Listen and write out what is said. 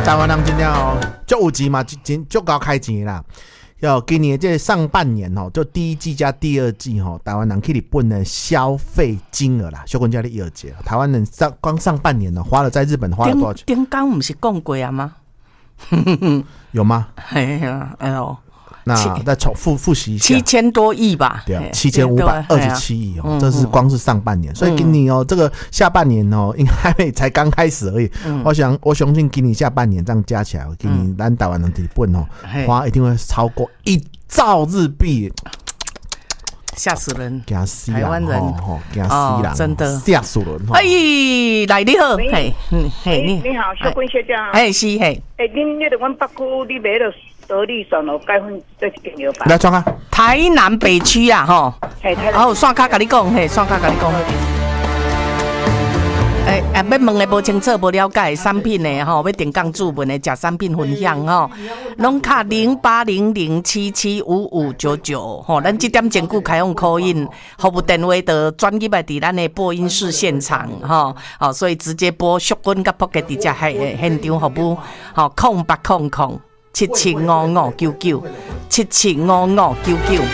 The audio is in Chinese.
台湾人真正哦，足有钱嘛，足高开钱啦。今年这上半年哦，就第一季加第二季哦，台湾人去日本的消费金额啦，小公家的2节，台湾人光上半年呢，花了在日本花了多少钱？ 顶刚不是讲过啊吗？ 有吗？ 哎呀，哎呦。 那再重复习一下 ，7000多亿吧？ 对，7527亿哦，这是光是上半年。所以今年哦，这个下半年哦，应该才刚开始而已。我相信今年下半年这样加起来，今年咱台湾人日本哦，花一定会超过1兆日币。 吓死人！ 台湾人哦， 真的吓死人！ 哎，来你好， 你好，小quân学长， 是嘿， 恁那个阮北区你买了得力爽哦，该分这一间有吧？ 来创啊！ 台南北区啊，吼，好，线卡甲你讲，嘿，线卡甲你讲。要问的无清楚、无了解产品的吼，要定岗主文的食产品分享吼，拢卡0800775599吼，咱这点前久开放 call in， 服务电话就专业的伫咱的播音室现场吼，所以直接播淑君甲扑克伫遮现场服务吼，0800775599，775599。